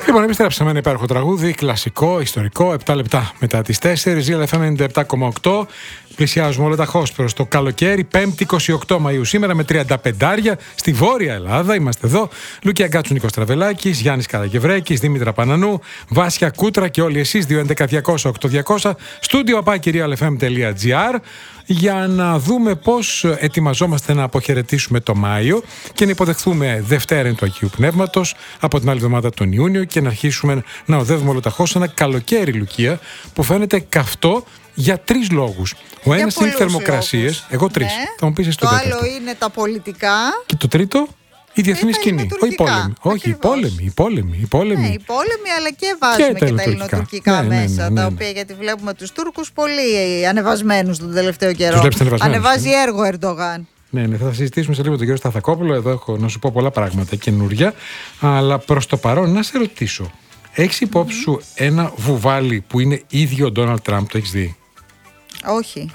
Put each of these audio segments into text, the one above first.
Λοιπόν, επιστρέψαμε ένα υπέροχο τραγούδι, κλασικό, ιστορικό, 7 λεπτά μετά τις 4, Real FM 97,8. Πλησιάζουμε ολοταχώς προς το καλοκαίρι, 5η 28 Μαΐου σήμερα με 35 στη Βόρεια Ελλάδα. Είμαστε εδώ. Λούκη Αγκάτσου, Νίκος Τραβελάκης, Γιάννης Καραγευρέκης, Δήμητρα Πανανού, Βάσια Κούτρα και όλοι εσείς 211-200-8200, στούντιο @realfm.gr, για να δούμε πώς ετοιμαζόμαστε να αποχαιρετήσουμε το Μάιο και να υποδεχθούμε Δευτέρα του Αγίου Πνεύματος από την άλλη εβδομάδα τον Ιούνιο και να αρχίσουμε να οδεύουμε ολοταχώς ένα καλοκαίρι, Λουκία, που φαίνεται καυτό για 3 λόγους. Ο ένας είναι οι θερμοκρασίες. Εγώ 3. Ναι. Θα μου πεις εσύ το τέταρτο. Το άλλο είναι τα πολιτικά. Και το τρίτο, η διεθνή σκηνή. Όχι οι πόλεμοι. Όχι, οι πόλεμοι. Ναι, οι πόλεμοι, αλλά και βάζουμε και τα ελληνοτουρκικά μέσα. Τα οποία, γιατί βλέπουμε τους Τούρκους πολύ ανεβασμένους τον τελευταίο καιρό. Ανεβάζει έργο Ερντογάν. Ναι, θα συζητήσουμε σε λίγο τον κύριο Σταθακόπουλο. Εδώ έχω να σου πω πολλά πράγματα καινούρια. Αλλά προς το παρόν, να σε ρωτήσω. Έχεις υπόψη σου ένα βουβάλι που είναι ίδιο ο Ντόναλντ Τραμπ? Το έχεις δει? Όχι.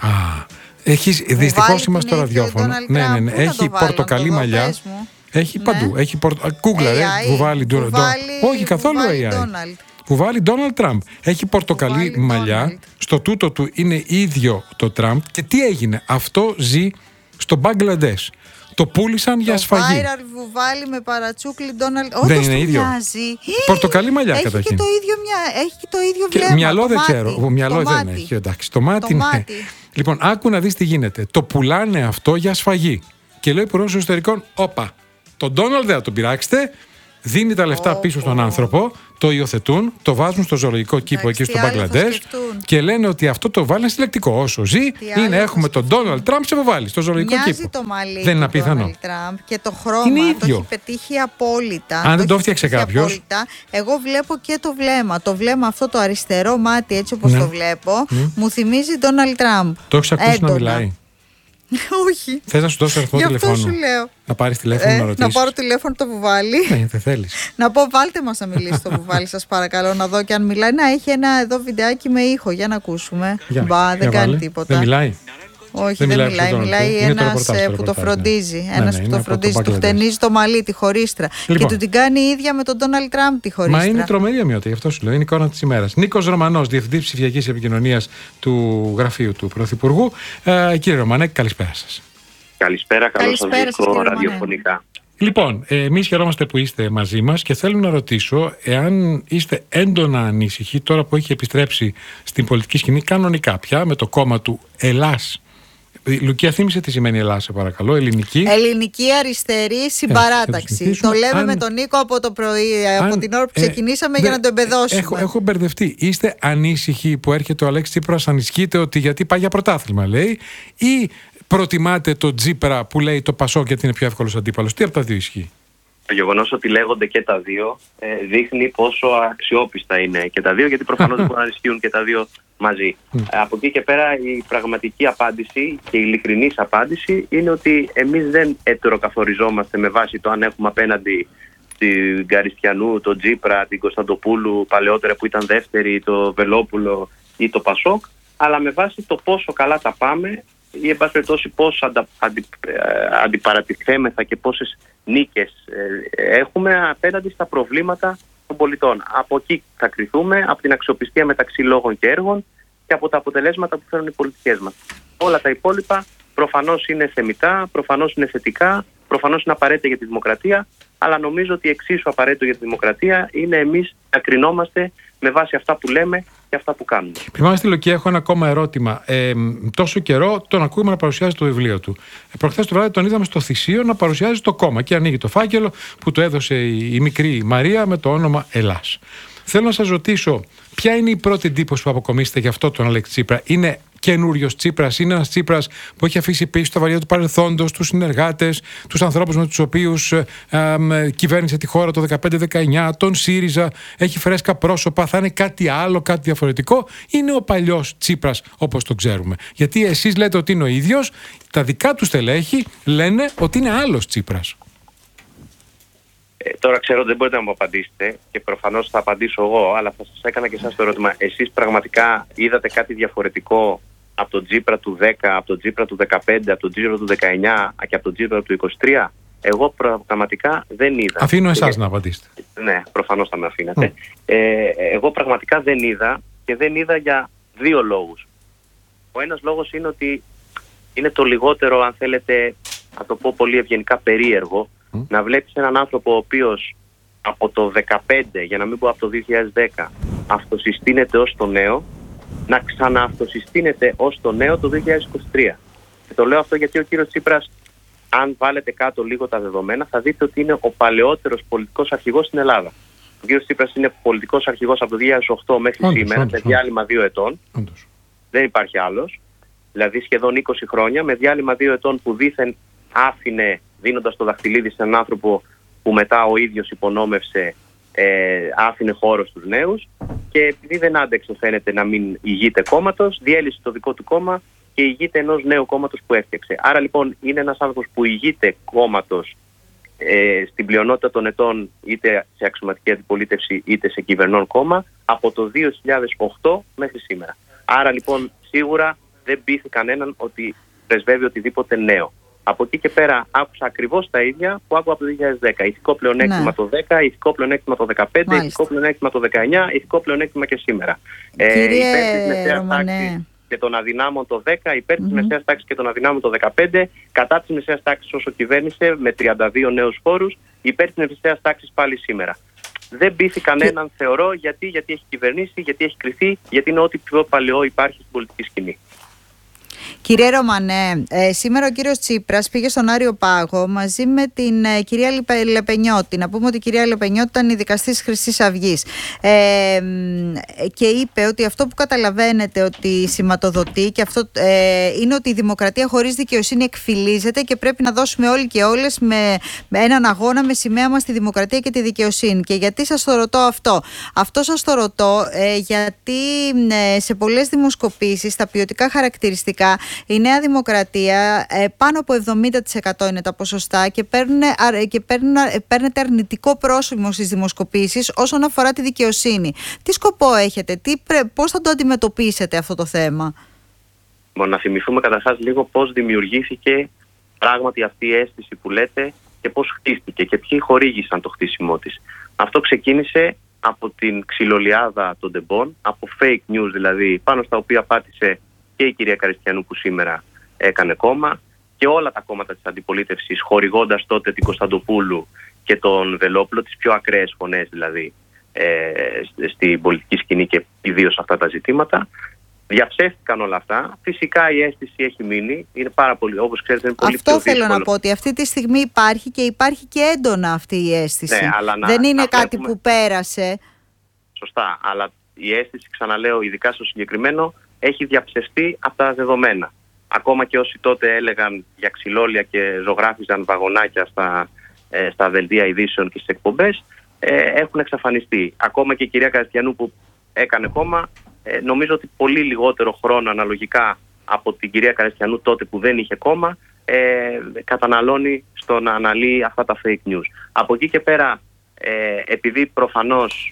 Δυστυχώς είμαστε στο ραδιόφωνο. Ναι. Έχει πορτοκαλί μαλλιά. Έχει παντού. Έχει Google, βουβάλι Ντόναλντ. Όχι, καθόλου AI. Βουβάλι Ντόναλντ Τραμπ. Έχει πορτοκαλί μαλλιά. Στο τούτο του είναι ίδιο το Τραμπ. Και τι έγινε? Αυτό ζει στο Μπαγκλαντές. Το πούλησαν για σφαγή. Το viral βουβάλι με παρατσούκλι Ντόναλντ. Δεν είναι ίδιο. Πορτοκαλί μαλλιά καταρχήν. Έχει και το ίδιο βλέμμα. Μυαλό δεν ξέρω. Μυαλό δεν έχει. Εντάξει. Το μάτι. Ναι. Λοιπόν, άκου να δεις τι γίνεται. Το πουλάνε αυτό για σφαγή. Και λέει ο Υπουργός Εσωτερικών, όπα, τον Ντόναλντ δεν θα τον πειράξετε. Δίνει τα λεφτά πίσω στον άνθρωπο, το υιοθετούν, το βάζουν στο ζωολογικό κήπο εκεί στο Μπαγκλαντές και λένε ότι αυτό το βάλει συλλεκτικό. Όσο ζει, έχουμε τον Ντόναλντ Τραμπ σε βουβάλι στο ζωολογικό κήπο. Μοιάζει το μαλλί δεν είναι απίθανο. Και το χρώμα το έχει πετύχει απόλυτα. Αν δεν το έφτιαξε κάποιος. Εγώ βλέπω και το βλέμμα. Το βλέμμα αυτό το αριστερό μάτι, έτσι όπως το βλέπω, μου θυμίζει Ντόναλντ Τραμπ. Το έχεις ακούσει να μιλάει? Όχι. Θες να σου δώσω αριθμό τηλεφώνου? Σου λέω. Να πάρεις τηλέφωνο να ρωτήσεις? Να πάρω τηλέφωνο το βουβάλι. Ναι, δεν θέλεις. Να πω, βάλτε μας να μιλήσει το βουβάλι, σας παρακαλώ, να δω και αν μιλάει. Να, έχει ένα εδώ βιντεάκι με ήχο, για να ακούσουμε. Δεν κάνει τίποτα. Δεν μιλάει. Όχι, δεν μιλάει. Μιλάει ένας που το φροντίζει. Ένας που το φροντίζει, του χτενίζει το μαλλί, τη χωρίστρα. Και του την κάνει η ίδια με τον Ντόναλντ Τραμπ τη χωρίστρα. Μα είναι τρομερή αμοιότητα, γι' αυτό σου λέω. Είναι εικόνα της ημέρας. Νίκος Ρωμανός, Διευθυντής Ψηφιακής Επικοινωνίας του Γραφείου του Πρωθυπουργού. Κύριε Ρωμανέ, καλησπέρα σας. Καλησπέρα, καλώς σας βρίσκω ραδιοφωνικά. Λοιπόν, εμείς χαιρόμαστε που είστε μαζί μας και θέλω να ρωτήσω εάν είστε έντονα ανήσυχοι τώρα που έχει επιστρέψει στην πολιτική σκηνή κανονικά πια με το κόμμα του Ελλάς. Λουκία, θύμισε τι σημαίνει Ελλάς, σε παρακαλώ. Ελληνική αριστερή συμπαράταξη. Το λέμε με τον Νίκο από το πρωί, από την ώρα που ξεκινήσαμε για να το εμπεδώσουμε. Έχω μπερδευτεί. Είστε ανήσυχοι που έρχεται ο Αλέξης Τσίπρας? Ανησυχείτε ότι γιατί πάει για πρωτάθλημα, λέει, ή προτιμάτε το Τσίπρα που λέει το Πασόκ γιατί είναι πιο εύκολος αντίπαλος? Τι από τα δύο ισχύει? Το γεγονός ότι λέγονται και τα δύο δείχνει πόσο αξιόπιστα είναι και τα δύο, γιατί προφανώς δεν μπορούν να ισχύουν και τα δύο μαζί. Από εκεί και πέρα η πραγματική απάντηση και η ειλικρινής απάντηση είναι ότι εμείς δεν ετεροκαθοριζόμαστε με βάση το αν έχουμε απέναντι την Καριστιανού, τον Τσίπρα, την Κωνσταντοπούλου παλαιότερα που ήταν δεύτερη, το Βελόπουλο ή το Πασόκ, αλλά με βάση το πόσο καλά τα πάμε ή εν πάση περιπτώσει πώς αντιπαρατηθέμεθα και πόσες νίκες έχουμε απέναντι στα προβλήματα των πολιτών. Από εκεί θα κριθούμε, από την αξιοπιστία μεταξύ λόγων και έργων και από τα αποτελέσματα που φέρουν οι πολιτικές μας. Όλα τα υπόλοιπα προφανώς είναι θεμιτά, προφανώς είναι θετικά, προφανώς είναι απαραίτητα για τη δημοκρατία, αλλά νομίζω ότι εξίσου απαραίτητο για τη δημοκρατία είναι εμείς να κρινόμαστε με βάση αυτά που λέμε και αυτά που κάνουμε. Πριν στη Λουκία, έχω ένα ακόμα ερώτημα. Τόσο καιρό τον ακούμε να παρουσιάζει το βιβλίο του. Προχθές το βράδυ τον είδαμε στο Θησίο να παρουσιάζει το κόμμα και ανοίγει το φάκελο που του έδωσε η μικρή Μαρία με το όνομα Ελλάς. Θέλω να σας ρωτήσω, ποια είναι η πρώτη εντύπωση που αποκομίσετε για αυτό τον Αλέξη Τσίπρα? Είναι καινούριος Τσίπρας? Είναι ένας Τσίπρας που έχει αφήσει πίσω τα βαριά του παρελθόντος, τους συνεργάτες, τους ανθρώπους με τους οποίους κυβέρνησε τη χώρα το 2015-2019, τον ΣΥΡΙΖΑ, έχει φρέσκα πρόσωπα? Θα είναι κάτι άλλο, κάτι διαφορετικό? Είναι ο παλιός Τσίπρας όπως το ξέρουμε? Γιατί εσείς λέτε ότι είναι ο ίδιος, τα δικά του στελέχη λένε ότι είναι άλλος Τσίπρας. Τώρα ξέρω ότι δεν μπορείτε να μου απαντήσετε και προφανώς θα απαντήσω εγώ, αλλά θα σας έκανα και εσάς το ερώτημα. Εσείς πραγματικά είδατε κάτι διαφορετικό από τον Τσίπρα του 10, από τον Τσίπρα του 15, από τον Τσίπρα του 19 και από τον Τσίπρα του 23? Εγώ πραγματικά δεν είδα. Αφήνω εσάς να απαντήσετε. Ναι, προφανώς θα με αφήνατε. Εγώ πραγματικά δεν είδα, και δεν είδα για δύο λόγους. Ο ένας λόγος είναι ότι είναι το λιγότερο, αν θέλετε, θα το πω πολύ ευγενικά, περίεργο να βλέπεις έναν άνθρωπο ο οποίος από το 2015, για να μην πω από το 2010, αυτοσυστήνεται ως το νέο, να ξανααυτοσυστήνεται ως το νέο το 2023. Και το λέω αυτό γιατί ο κύριος Τσίπρας, αν βάλετε κάτω λίγο τα δεδομένα, θα δείτε ότι είναι ο παλαιότερος πολιτικός αρχηγός στην Ελλάδα. Ο κύριος Τσίπρας είναι πολιτικός αρχηγός από το 2008 μέχρι σήμερα, με διάλειμμα 2 ετών. Δεν υπάρχει άλλος. Δηλαδή σχεδόν 20 χρόνια, με διάλειμμα 2 ετών που δήθεν άφηνε, δίνοντας το δαχτυλίδι σε έναν άνθρωπο που μετά ο ίδιος υπονόμευσε, άφηνε χώρο στους νέους, και επειδή δεν άντεξε, φαίνεται, να μην ηγείται κόμματος, διέλυσε το δικό του κόμμα και ηγείται ενός νέου κόμματος που έφτιαξε. Άρα λοιπόν είναι ένας άνθρωπος που ηγείται κόμματος στην πλειονότητα των ετών, είτε σε αξιωματική αντιπολίτευση είτε σε κυβερνών κόμμα, από το 2008 μέχρι σήμερα. Άρα λοιπόν σίγουρα δεν πείθει κανέναν ότι πρεσβεύει οτιδήποτε νέο. Από εκεί και πέρα άκουσα ακριβώς τα ίδια που άκουγα από το 2010. Ηθικό πλεονέκτημα το 10, ηθικό πλεονέκτημα το 15, ηθικό πλεονέκτημα το 19, ηθικό πλεονέκτημα και σήμερα. Υπέρ της μεσαίας τάξης και των αδυνάμων το 10, υπέρ της μεσαίας τάξης και των αδυνάμων το 15, κατά της μεσαίας τάξης όσο κυβέρνησε με 32 νέους φόρους, υπέρ της μεσαίας τάξης πάλι σήμερα. Δεν πείθει κανέναν, θεωρώ, γιατί έχει κυβερνήσει, γιατί έχει κριθεί, γιατί είναι ό,τι πιο παλαιό υπάρχει στην πολιτική σκηνή. Κύριε Ρωμανέ, σήμερα ο κύριος Τσίπρας πήγε στον Άριο Πάγο μαζί με την κυρία Λεπενιώτη. Να πούμε ότι η κυρία Λεπενιώτη ήταν η δικαστής Χρυσής Αυγής. Και είπε ότι αυτό που καταλαβαίνετε ότι σηματοδοτεί και αυτό είναι ότι η δημοκρατία χωρίς δικαιοσύνη εκφυλίζεται και πρέπει να δώσουμε όλοι και όλες με έναν αγώνα με σημαία μας τη δημοκρατία και τη δικαιοσύνη. Και γιατί σας το ρωτώ αυτό? Αυτό σας το ρωτώ γιατί σε πολλές δημοσκοπήσεις τα ποιοτικά χαρακτηριστικά η Νέα Δημοκρατία πάνω από 70% είναι τα ποσοστά και παίρνετε αρνητικό πρόσημο στις δημοσκοπήσεις όσον αφορά τη δικαιοσύνη. Τι σκοπό έχετε, πώς θα το αντιμετωπίσετε αυτό το θέμα? Να θυμηθούμε καταρχάς λίγο πώς δημιουργήθηκε πράγματι αυτή η αίσθηση που λέτε και πώς χτίστηκε και ποιοι χορήγησαν το χτίσιμό της. Αυτό ξεκίνησε από την ξυλολιάδα των τεμπών, από fake news δηλαδή, πάνω στα οποία πάτησε και η κυρία Καριστιανού που σήμερα έκανε κόμμα και όλα τα κόμματα της αντιπολίτευσης, χορηγώντας τότε την Κωνσταντοπούλου και τον Βελόπουλο, τις πιο ακραίες φωνές δηλαδή στην πολιτική σκηνή και ιδίως αυτά τα ζητήματα. Διαψεύτηκαν όλα αυτά. Φυσικά η αίσθηση έχει μείνει. Είναι πάρα πολύ, όπως ξέρετε, είναι πολύ αυτό πιο δύσκολο. Θέλω να πω ότι αυτή τη στιγμή υπάρχει και υπάρχει και έντονα αυτή η αίσθηση. Ναι, αλλά δεν είναι κάτι που πέρασε. Σωστά. Αλλά η αίσθηση, ξαναλέω, ειδικά στο συγκεκριμένο, έχει διαψευστεί από τα δεδομένα. Ακόμα και όσοι τότε έλεγαν για ξυλόλια και ζωγράφιζαν βαγονάκια στα δελτία ειδήσεων και στις εκπομπές, έχουν εξαφανιστεί. Ακόμα και η κυρία Καριστιανού που έκανε κόμμα, νομίζω ότι πολύ λιγότερο χρόνο αναλογικά από την κυρία Καριστιανού τότε που δεν είχε κόμμα, καταναλώνει στο να αναλύει αυτά τα fake news. Από εκεί και πέρα, επειδή προφανώς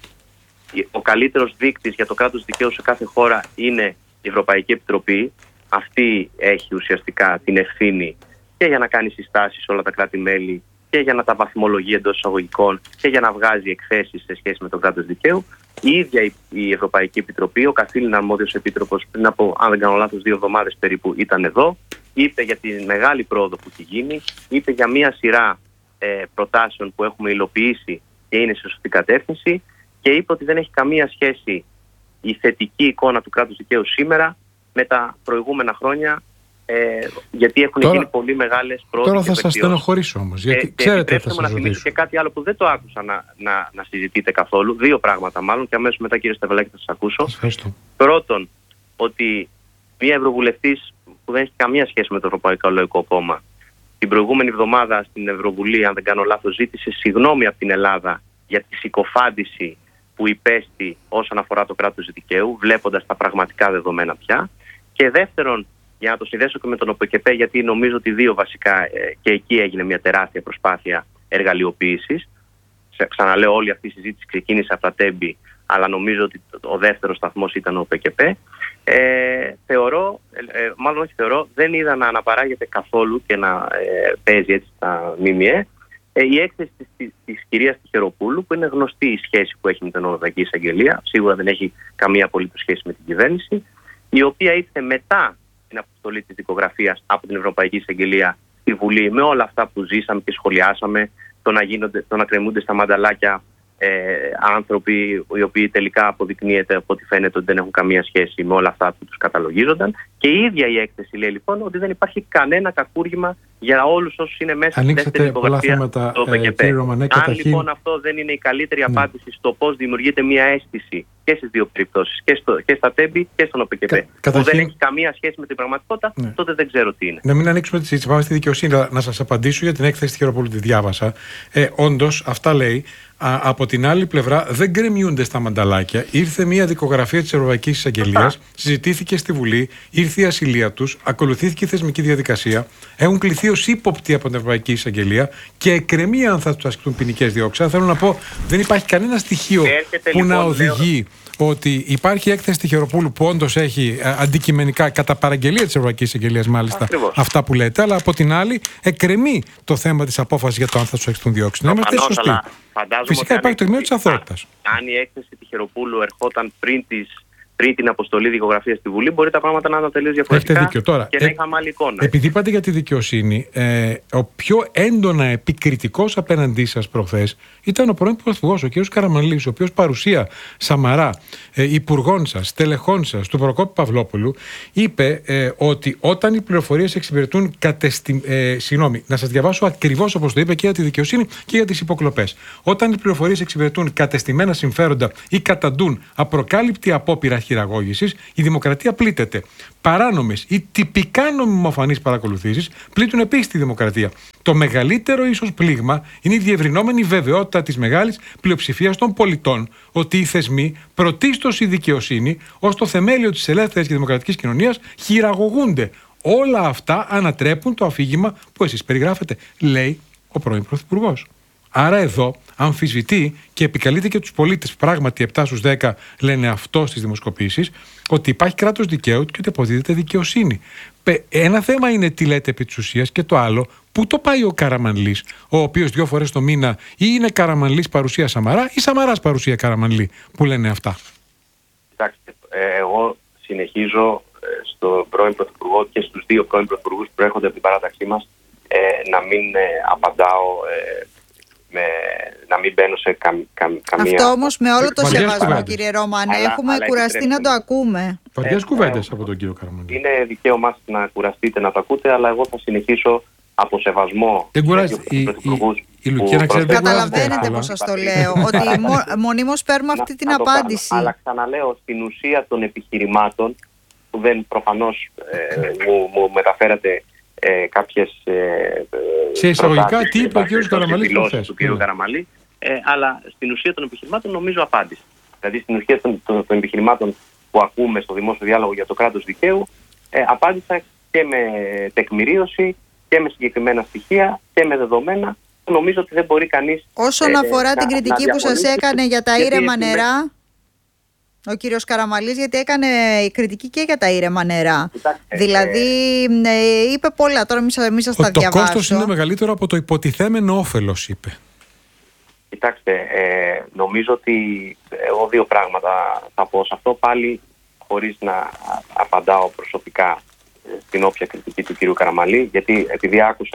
ο καλύτερος δείκτης για το κράτος δικαίου σε κάθε χώρα είναι η Ευρωπαϊκή Επιτροπή, αυτή έχει ουσιαστικά την ευθύνη και για να κάνει συστάσεις σε όλα τα κράτη-μέλη και για να τα βαθμολογεί εντός εισαγωγικών και για να βγάζει εκθέσεις σε σχέση με το κράτος δικαίου. Η ίδια η Ευρωπαϊκή Επιτροπή, ο καθήλυνα αρμόδιος επίτροπος, πριν από, αν δεν κάνω λάθος, 2 εβδομάδες περίπου ήταν εδώ, είπε για τη μεγάλη πρόοδο που έχει γίνει, είπε για μία σειρά προτάσεων που έχουμε υλοποιήσει και είναι σε σωστή κατεύθυνση και είπε ότι δεν έχει καμία σχέση η θετική εικόνα του κράτους δικαίου σήμερα με τα προηγούμενα χρόνια, γιατί έχουν γίνει πολύ μεγάλες πρόοδοι. Τώρα θα σας στενοχωρήσω όμως, γιατί ξέρετε θα σας να θυμίσω και κάτι άλλο που δεν το άκουσα να συζητείτε καθόλου. 2 πράγματα μάλλον και αμέσως μετά, κύριε Σταυλάκη, θα σας ακούσω. Πρώτον, ότι μια ευρωβουλευτής που δεν έχει καμία σχέση με το Ευρωπαϊκό Λαϊκό Κόμμα την προηγούμενη εβδομάδα στην Ευρωβουλή, αν δεν κάνω λάθος, ζήτησε συγγνώμη από την Ελλάδα για τη συκοφάντηση που υπέστη όσον αφορά το κράτος δικαίου, βλέποντας τα πραγματικά δεδομένα πια. Και δεύτερον, για να το συνδέσω και με τον ΟΠΕΚΕΠΕ, γιατί νομίζω ότι 2 βασικά και εκεί έγινε μια τεράστια προσπάθεια εργαλειοποίησης. Ξαναλέω, όλη αυτή η συζήτηση ξεκίνησε από τα Τέμπη, αλλά νομίζω ότι ο δεύτερος σταθμός ήταν ο ΟΠΕΚΕΠΕ. Δεν είδα να αναπαράγεται καθόλου και να παίζει έτσι τα ΜΜΕ Η έκθεση της κυρίας Τυχεροπούλου, που είναι γνωστή η σχέση που έχει με την Ευρωπαϊκή Εισαγγελία, σίγουρα δεν έχει καμία απολύτως σχέση με την κυβέρνηση, η οποία ήρθε μετά την αποστολή της δικογραφίας από την Ευρωπαϊκή Εισαγγελία στη Βουλή, με όλα αυτά που ζήσαμε και σχολιάσαμε, το να κρεμούνται στα μανταλάκια άνθρωποι οι οποίοι τελικά αποδεικνύεται από ό,τι φαίνεται ότι δεν έχουν καμία σχέση με όλα αυτά που τους καταλογίζονταν. Και η ίδια η έκθεση λέει λοιπόν ότι δεν υπάρχει κανένα κακούργημα για όλους όσους είναι μέσα στη δεύτερη δικογραφία του ΟΠΚΠ. Αν λοιπόν αυτό δεν είναι η καλύτερη απάντηση στο πώς δημιουργείται μια αίσθηση και στις δύο περιπτώσεις, και στα ΤΕΜΠΗ και στον ΟΠΚΠ, που δεν έχει καμία σχέση με την πραγματικότητα, τότε δεν ξέρω τι είναι. Να μην ανοίξουμε τη συζήτηση, πάμε στη δικαιοσύνη. Να σας απαντήσω για την έκθεση Τυχεροπούλου, τη διάβασα. Όντως, αυτά λέει. Από την άλλη πλευρά, δεν γκρεμιούνται στα μανταλάκια. Ήρθε μια δικογραφία της Ευρωπαϊκής Εισαγγελίας, συζητήθηκε στη Βουλή, ήρθε η ασυλία τους, ακολουθήθηκε η θεσμική διαδικασία, έχουν κληθεί ως ύποπτοι από την Ευρωπαϊκή Εισαγγελία και εκκρεμεί αν θα τους ασκηθούν ποινικές διώξεις. Θέλω να πω, δεν υπάρχει κανένα στοιχείο που να οδηγεί ότι υπάρχει έκθεση Τυχεροπούλου που όντως έχει αντικειμενικά κατά παραγγελία της Ευρωπαϊκής Εισαγγελίας, μάλιστα, αυτά που λέτε, αλλά από την άλλη εκκρεμεί το θέμα της απόφασης για το αν θα τους ασκηθούν διώξεις. Να είμαστε σωστοί. Φυσικά υπάρχει το τεκμήριο της αθωότητας. Αν η έκθεση Τυχεροπούλου ερχόταν πριν την αποστολή δικογραφία στη Βουλή, μπορεί τα πράγματα να ήταν τελείως διαφορετικά. Έχετε δίκιο. Τώρα, και να είχαμε άλλη εικόνα. Επειδή είπατε για τη δικαιοσύνη, ο πιο έντονα επικριτικός απέναντί σας προχθές ήταν ο πρώην Πρωθυπουργός, ο κ. Καραμανλής, ο οποίος παρουσία Σαμαρά, υπουργών σας, τελεχών σας, του Προκόπη Παυλόπουλου, είπε ότι όταν οι πληροφορίες εξυπηρετούν να σας διαβάσω ακριβώς όπως το είπε και για τη δικαιοσύνη και για τις υποκλοπές. Όταν οι πληροφορίες εξυπηρετούν κατεστημένα συμφέροντα ή καταντούν απροκάλυπτη απόπειρα χειραγώγησης, η δημοκρατία πλήττεται. Παράνομες ή τυπικά νομιμοφανείς παρακολουθήσεις πλήττουν επίσης τη δημοκρατία. Το μεγαλύτερο ίσως πλήγμα είναι η διευρυνόμενη βεβαιότητα της μεγάλης πλειοψηφίας των πολιτών ότι οι θεσμοί, πρωτίστως η δικαιοσύνη, ως το θεμέλιο της ελεύθερης και δημοκρατικής κοινωνίας, χειραγωγούνται. Όλα αυτά ανατρέπουν το αφήγημα που εσείς περιγράφετε, λέει ο πρώην Πρωθυπουργός. Άρα εδώ αμφισβητεί και επικαλείται και τους πολίτες, πράγματι 7 στους 10 λένε αυτό στις δημοσκοπήσεις, ότι υπάρχει κράτος δικαίου και ότι αποδίδεται δικαιοσύνη. Ένα θέμα είναι τι λέτε επί της ουσίας και το άλλο, πού το πάει ο Καραμανλής, ο οποίος 2 φορές το μήνα ή είναι Καραμανλής παρουσία Σαμαρά ή Σαμαράς παρουσία Καραμανλή, που λένε αυτά. Κοιτάξτε, εγώ συνεχίζω στον πρώην Πρωθυπουργό και στους 2 πρώην Πρωθυπουργούς που έρχονται από την παράταξή μας να μην απαντάω, να μην μπαίνω σε καμία... Αυτό όμως με όλο το σεβασμό, κύριε Ρώμανε, έχουμε κουραστεί να το ακούμε. Βαριές κουβέντες από τον κύριο Καραμανλή. Είναι δικαίωμά σας να κουραστείτε να το ακούτε, αλλά εγώ θα συνεχίσω από σεβασμό. Δεν κουράζει. Η Λουκία, να ξέρετε, καταλαβαίνετε πώς σας το λέω, ότι μονίμως παίρνουμε αυτή την απάντηση. Αλλά ξαναλέω, στην ουσία των επιχειρημάτων, που δεν προφανώς μου μεταφέρατε κάποιες σε εισαγωγικά τι είπε ο κ. Καραμανλής του κ. Καραμανλή, αλλά στην ουσία των επιχειρημάτων νομίζω απάντησε. Δηλαδή στην ουσία των επιχειρημάτων που ακούμε στο δημόσιο διάλογο για το κράτος δικαίου, απάντησα και με τεκμηρίωση και με συγκεκριμένα στοιχεία και με δεδομένα. Νομίζω ότι δεν μπορεί κανείς... Όσον αφορά την κριτική που σας έκανε για τα ήρεμα νερά, ο κύριος Καραμανλής, γιατί έκανε κριτική και για τα ήρεμα νερά. Δηλαδή είπε πολλά, τώρα μην σας τα διαβάσω. Το κόστος είναι μεγαλύτερο από το υποτιθέμενο όφελος, είπε. Κοιτάξτε, νομίζω ότι εγώ 2 πράγματα θα πω σε αυτό, πάλι χωρίς να απαντάω προσωπικά στην όποια κριτική του κύριου Καραμανλή, γιατί επειδή άκουσα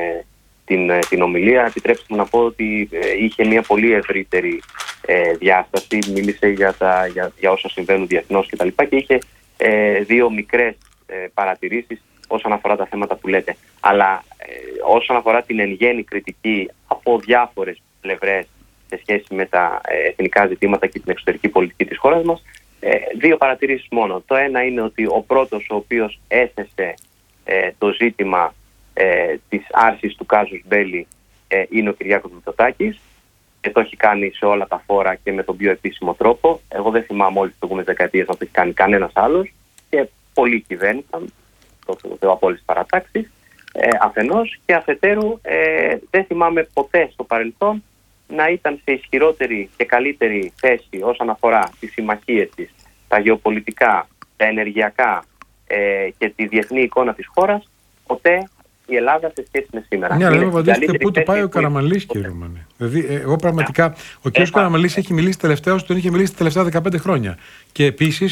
την ομιλία, επιτρέψτε μου να πω ότι είχε μια πολύ ευρύτερη διάσταση, μίλησε για όσα συμβαίνουν διεθνώς κτλ. Και είχε 2 μικρές παρατηρήσεις όσον αφορά τα θέματα που λέτε. Αλλά όσον αφορά την εν γέννη κριτική από διάφορες πλευρές σε σχέση με τα εθνικά ζητήματα και την εξωτερική πολιτική της χώρας μας, 2 παρατηρήσεις μόνο. Το ένα είναι ότι ο πρώτος ο οποίος έθεσε το ζήτημα της άρσης του κάζους μπέλι είναι ο Κυριάκος Μητσοτάκης και το έχει κάνει σε όλα τα φόρα και με τον πιο επίσημο τρόπο. Εγώ δεν θυμάμαι όλες τις προηγούμενες δεκαετίες να το έχει κάνει κανένας άλλος και πολλοί κυβέρνησαν από όλες τις παρατάξεις αφενός, και αφετέρου δεν θυμάμαι ποτέ στο παρελθόν να ήταν σε ισχυρότερη και καλύτερη θέση όσον αφορά τις συμμαχίες της, τα γεωπολιτικά, τα ενεργειακά και τη διεθνή εικόνα της χώρας, ποτέ η Ελλάδα σε σχέση με σήμερα. Ναι, αλλά δεν μου απαντήσετε πού το πάει ο Καραμανλής, κύριε Ρωμανέ. Δηλαδή, εγώ πραγματικά. Ο κ. Καραμανλής έχει μιλήσει τελευταίως, τον είχε μιλήσει τα τελευταία 15 χρόνια. Και επίσης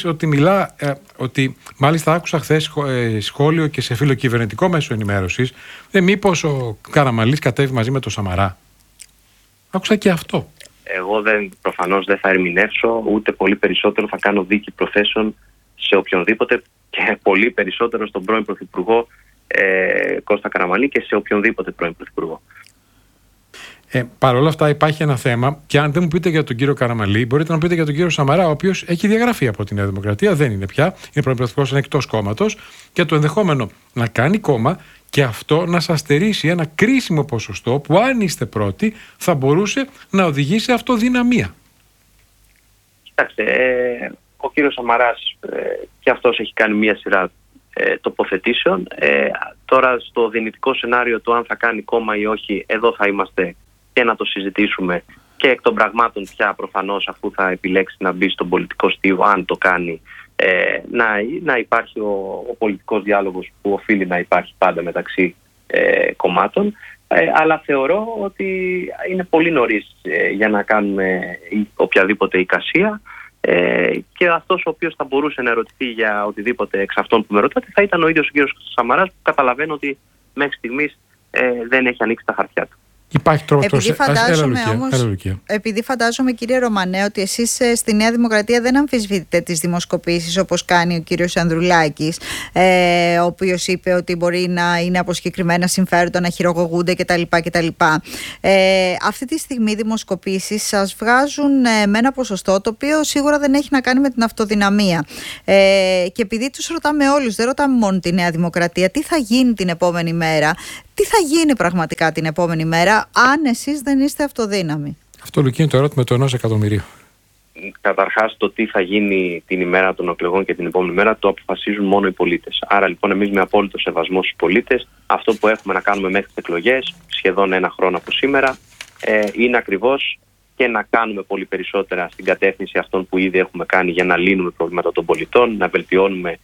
ότι μάλιστα άκουσα χθες σχόλιο και σε φιλοκυβερνητικό μέσο ενημέρωσης, μήπως ο Καραμανλής κατέβει μαζί με τον Σαμαρά. Άκουσα και αυτό. Εγώ προφανώς δεν θα ερμηνεύσω, ούτε πολύ περισσότερο θα κάνω δίκη προθέσεων σε οποιονδήποτε και πολύ περισσότερο στον πρώην Πρωθυπουργό Κώστα Καραμανλή και σε οποιονδήποτε πρώην Πρωθυπουργό. Παρ' όλα αυτά υπάρχει ένα θέμα, και αν δεν μου πείτε για τον κύριο Καραμανλή, μπορείτε να μου πείτε για τον κύριο Σαμαρά, ο οποίος έχει διαγραφεί από τη Νέα Δημοκρατία, δεν είναι πια, είναι πρώην Πρωθυπουργός, είναι εκτός κόμματος, και το ενδεχόμενο να κάνει κόμμα και αυτό να σας στερήσει ένα κρίσιμο ποσοστό που, αν είστε πρώτοι, θα μπορούσε να οδηγήσει σε αυτοδυναμία. Κοιτάξτε, ο κύριος Σαμαράς και αυτός έχει κάνει μια σειρά τοποθετήσεων. Τώρα στο δυνητικό σενάριο του αν θα κάνει κόμμα ή όχι, εδώ θα είμαστε και να το συζητήσουμε, και εκ των πραγμάτων πια προφανώς, αφού θα επιλέξει να μπει στον πολιτικό στίβο, αν το κάνει, να υπάρχει ο πολιτικός διάλογος που οφείλει να υπάρχει πάντα μεταξύ κομμάτων. Αλλά θεωρώ ότι είναι πολύ νωρίς για να κάνουμε οποιαδήποτε εικασία, και αυτός ο οποίος θα μπορούσε να ερωτηθεί για οτιδήποτε εξ αυτών που με ρωτάτε θα ήταν ο ίδιος ο κύριος Σαμαράς, που καταλαβαίνω ότι μέχρι στιγμής δεν έχει ανοίξει τα χαρτιά του. Υπάρχει τρόπος. Επειδή φαντάζομαι, κύριε Ρωμανέ, ότι εσείς στη Νέα Δημοκρατία δεν αμφισβητείτε τις δημοσκοπήσεις όπως κάνει ο κύριος Ανδρουλάκης, ο οποίος είπε ότι μπορεί να είναι από συγκεκριμένα συμφέροντα να χειρογωγούνται κτλ. Αυτή τη στιγμή οι δημοσκοπήσεις σας βγάζουν με ένα ποσοστό το οποίο σίγουρα δεν έχει να κάνει με την αυτοδυναμία. Και επειδή τους ρωτάμε όλους, δεν ρωτάμε μόνο τη Νέα Δημοκρατία, τι θα γίνει την επόμενη μέρα. Τι θα γίνει πραγματικά την επόμενη μέρα, αν εσείς δεν είστε αυτοδύναμοι? Αυτό, Λουκί, είναι το ερώτημα του 1 εκατομμυρίου. Καταρχάς, το τι θα γίνει την ημέρα των εκλογών και την επόμενη μέρα το αποφασίζουν μόνο οι πολίτες. Άρα, λοιπόν, εμείς με απόλυτο σεβασμό στους πολίτες, αυτό που έχουμε να κάνουμε μέχρι τις εκλογές, σχεδόν ένα χρόνο από σήμερα, είναι ακριβώς και να κάνουμε πολύ περισσότερα στην κατεύθυνση αυτών που ήδη έχουμε κάνει για να λύνουμε προβλήματα των πολιτών, να βελτιώνουμε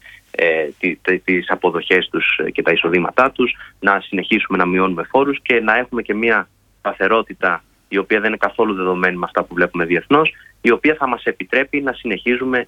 τις αποδοχές τους και τα εισοδήματά τους, να συνεχίσουμε να μειώνουμε φόρους και να έχουμε και μια σταθερότητα η οποία δεν είναι καθόλου δεδομένη με αυτά που βλέπουμε διεθνώς, η οποία θα μας επιτρέπει να συνεχίζουμε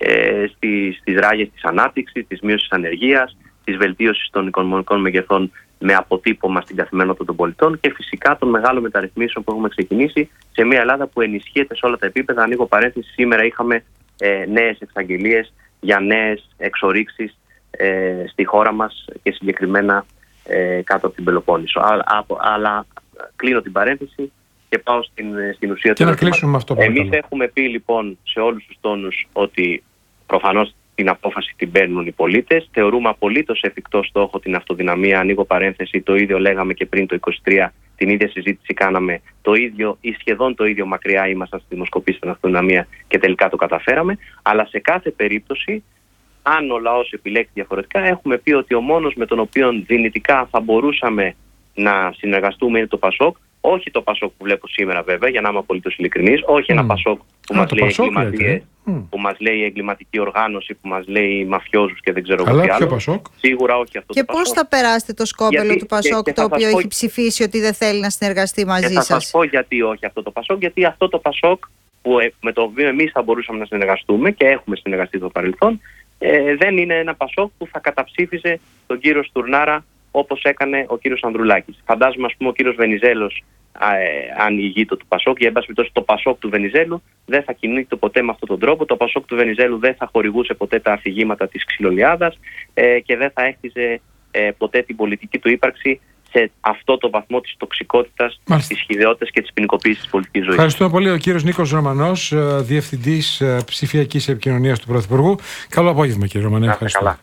στις ράγες της ανάπτυξης, της μείωσης της ανεργίας, της βελτίωσης των οικονομικών μεγεθών με αποτύπωμα στην καθημερινότητα των πολιτών και φυσικά των μεγάλων μεταρρυθμίσεων που έχουμε ξεκινήσει σε μια Ελλάδα που ενισχύεται σε όλα τα επίπεδα. Ανοίγω παρένθεση, σήμερα είχαμε νέες εξαγγελίες για νέες εξορίξεις στη χώρα μας και συγκεκριμένα κάτω από την Πελοπόννησο. Αλλά κλείνω την παρένθεση και πάω στην ουσία του. Και να κλείσουμε με αυτό. Εμείς έχουμε πει λοιπόν σε όλους τους τόνους ότι προφανώς την απόφαση την παίρνουν οι πολίτες. Θεωρούμε απολύτως εφικτό στόχο την αυτοδυναμία. Ανοίγω παρένθεση, το ίδιο λέγαμε και πριν το 2023. Την ίδια συζήτηση κάναμε, το ίδιο ή σχεδόν το ίδιο μακριά ήμασταν στη δημοσκοπήση στην αυτοδυναμία και τελικά το καταφέραμε. Αλλά σε κάθε περίπτωση, αν ο λαός επιλέξει διαφορετικά, έχουμε πει ότι ο μόνος με τον οποίο δυνητικά θα μπορούσαμε να συνεργαστούμε είναι το ΠΑΣΟΚ. Όχι το ΠΑΣΟΚ που βλέπω σήμερα, βέβαια, για να είμαι απολύτως ειλικρινής. Όχι ένα ΠΑΣΟΚ που μας λέει εγκληματίες, που μας λέει εγκληματική οργάνωση, που μας λέει μαφιόζους και δεν ξέρω τι άλλο. ΠΑΣΟΚ. Σίγουρα όχι αυτό. Και πώς θα περάσετε το σκόπελο του ΠΑΣΟΚ, το οποίο έχει ψηφίσει ότι δεν θέλει να συνεργαστεί μαζί σας? Θα σας πω γιατί όχι αυτό το ΠΑΣΟΚ. Γιατί αυτό το ΠΑΣΟΚ με το οποίο εμείς θα μπορούσαμε να συνεργαστούμε και έχουμε συνεργαστεί στο παρελθόν, δεν είναι ένα ΠΑΣΟΚ που θα καταψήφιζε τον κύριο Στουρνάρα όπως έκανε ο κύριος Ανδρουλάκης. Φαντάζομαι, ας πούμε, ο κύριος Βενιζέλος, αν ηγείτο του ΠΑΣΟΚ, ή εν πάση περιπτώσει το ΠΑΣΟΚ του Βενιζέλου, δεν θα κινείται ποτέ με αυτόν τον τρόπο. Το ΠΑΣΟΚ του Βενιζέλου δεν θα χορηγούσε ποτέ τα αφηγήματα της ξυλολιάδας και δεν θα έχτιζε ποτέ την πολιτική του ύπαρξη σε αυτό το βαθμό της τοξικότητας, της χυδαιότητας και της ποινικοποίησης της πολιτικής ζωής. Ευχαριστούμε πολύ. Ο κύριος Νίκος Ρωμανός, Διευθυντής Ψηφιακής Επικοινωνίας του Πρωθυπουργού. Καλό απόγευμα, κύριε Ρωμανέ. Ευχαριστώ.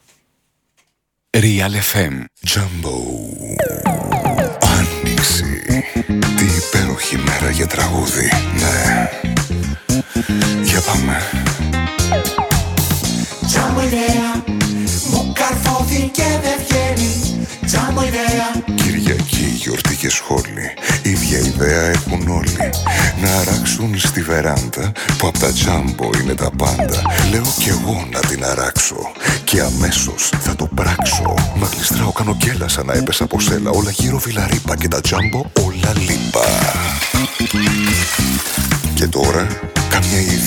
Real FM Jumbo. Άνοιξη. Τι υπέροχη μέρα για τραγούδι. Ναι. Για πάμε. Jumbo ιδέα. Μου καρφώθηκε δεν βγαίνει. Jumbo ιδέα. Κυριακή, γιορτή και σχόλη. Ίδια ιδέα έχουν όλοι. Να αράξουν στη βεράντα που απ' τα τζάμπο είναι τα πάντα. Λέω κι εγώ να την αράξω και αμέσως θα το πράξω. Μα γλιστράω, κάνω γκέλα σαν να έπεσα από σέλα. Όλα γύρω βιλαρίπα και τα τζάμπο όλα λίπα. Και τώρα